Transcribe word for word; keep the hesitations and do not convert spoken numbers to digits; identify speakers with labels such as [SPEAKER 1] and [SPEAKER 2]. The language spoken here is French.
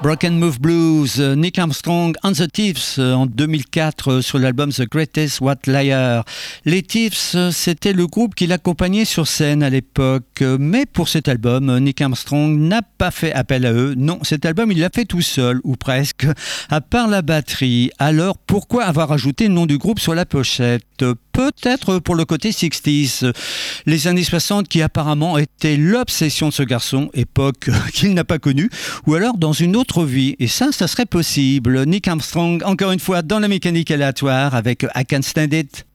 [SPEAKER 1] Broken Move Blues, Nick Armstrong and the Thieves en deux mille quatre sur l'album The Greatest White Liar. Les Thieves, c'était le groupe qui l'accompagnait sur scène à l'époque. Mais pour cet album, Nick Armstrong n'a pas fait appel à eux. Non, cet album, il l'a fait tout seul, ou presque, à part la batterie. Alors, pourquoi avoir ajouté le nom du groupe sur la pochette ? Peut-être pour le côté soixante, les années soixante qui apparemment étaient l'obsession de ce garçon, époque qu'il n'a pas connue, ou alors dans une autre vie, et ça, ça serait possible. Nick Armstrong, encore une fois, dans la mécanique aléatoire avec I Can't Stand It.